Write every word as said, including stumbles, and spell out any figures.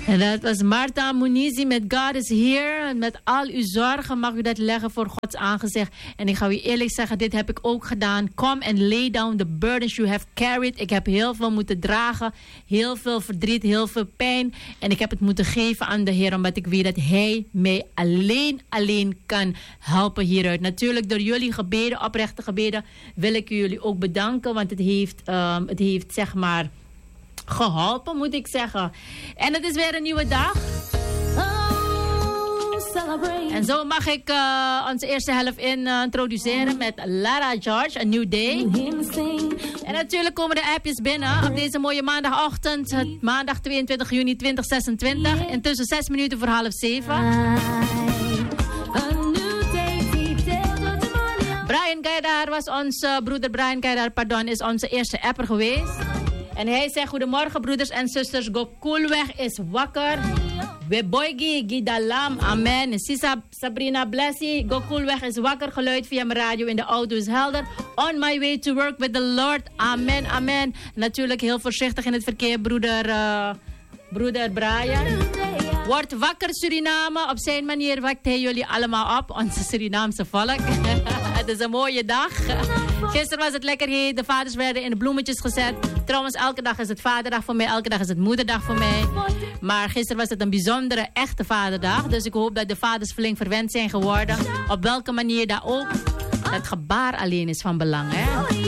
En dat was Marta Munizi met God is Here. Met al uw zorgen mag u dat leggen voor Gods aangezicht. En ik ga u eerlijk zeggen, dit heb ik ook gedaan. Come and lay down the burdens you have carried. Ik heb heel veel moeten dragen. Heel veel verdriet, heel veel pijn. En ik heb het moeten geven aan de Heer. Omdat ik weet dat Hij mij alleen, alleen kan helpen hieruit. Natuurlijk door jullie gebeden, oprechte gebeden, wil ik jullie ook bedanken. Want het heeft, um, het heeft zeg maar geholpen, moet ik zeggen. En het is weer een nieuwe dag. En zo mag ik uh, onze eerste helft in, uh, introduceren met Lara George, A New Day. En natuurlijk komen de appjes binnen op deze mooie maandagochtend, maandag tweeëntwintig juni tweeduizend zesentwintig. Intussen zes minuten voor half zeven. Brian Gaydar was onze, broeder Brian Gaydar, pardon, is onze eerste apper geweest. En hij zegt, goedemorgen broeders en zusters, Gokulweg is wakker. We boygi gidalam, amen. Sisa Sabrina Blessie, Gokulweg is wakker, geluid via mijn radio in de auto is helder. On my way to work with the Lord, amen, amen. Natuurlijk heel voorzichtig in het verkeer, broeder, uh, broeder Brian. Word wakker Suriname, op zijn manier wekt hij jullie allemaal op, onze Surinaamse volk. Het is een mooie dag. Gisteren was het lekker heet, de vaders werden in de bloemetjes gezet. Trouwens, elke dag is het vaderdag voor mij, elke dag is het moederdag voor mij. Maar gisteren was het een bijzondere, echte vaderdag. Dus ik hoop dat de vaders flink verwend zijn geworden. Op welke manier dat ook. Het gebaar alleen is van belang, hè.